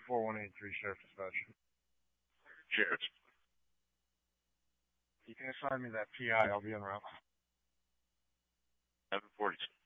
4183 Sheriff Dispatch. Sheriff. You can assign me that PI. I'll be en route. 746.